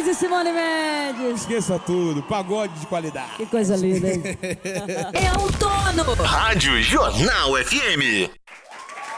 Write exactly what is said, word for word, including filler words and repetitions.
Moraes e Simone Mendes. Esqueça tudo, pagode de qualidade. Que coisa linda, hein? É outono. Rádio Jornal F M.